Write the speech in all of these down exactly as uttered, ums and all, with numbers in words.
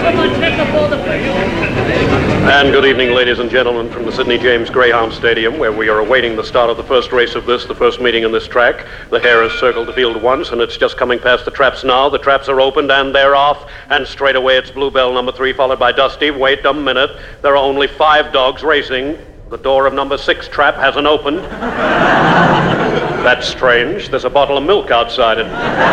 And good evening, ladies and gentlemen, from the Sidney James Greyhound Stadium, where we are awaiting the start of the first race of this, the first meeting in this track. The hare has circled the field once, and it's just coming past the traps now. The traps are opened, and they're off. And straight away, it's Bluebell number three, followed by Dusty. Wait a minute. There are only five dogs racing. The door of number six trap hasn't opened. That's strange. There's a bottle of milk outside it.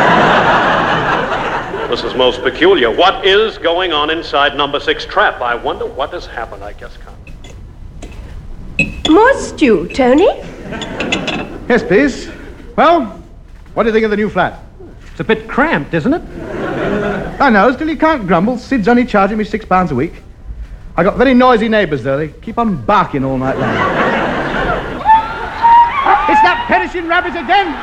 This is most peculiar. What is going on inside number six trap? I wonder what has happened. I guess can't. More stew, Tony? Yes, please. Well, what do you think of the new flat? It's a bit cramped, isn't it? I know, still you can't grumble. Sid's only charging me six pounds a week. I got very noisy neighbours, though. They keep on barking all night long. It's that perishing rabbit again!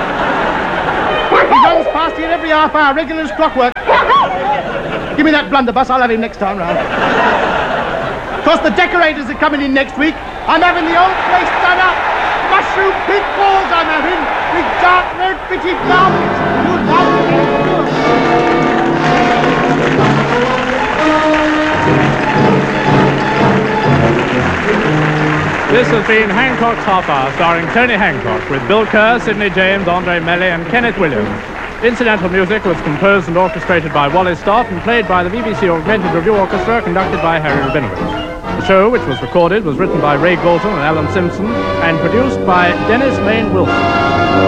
He runs past here every half hour, regular as clockwork. Give me that blunderbuss, I'll have him next time round. Of course, the decorators are coming in next week. I'm having the old place done up. Mushroom pink walls I'm having, with dark red fitted carpets. You'll love This has been Hancock's Half Hour, starring Tony Hancock, with Bill Kerr, Sidney James, Andre Melly, and Kenneth Williams. Incidental music was composed and orchestrated by Wally Stott and played by the B B C Augmented Review Orchestra, conducted by Harry Rabinovich. The show, which was recorded, was written by Ray Galton and Alan Simpson and produced by Dennis Lane Wilson.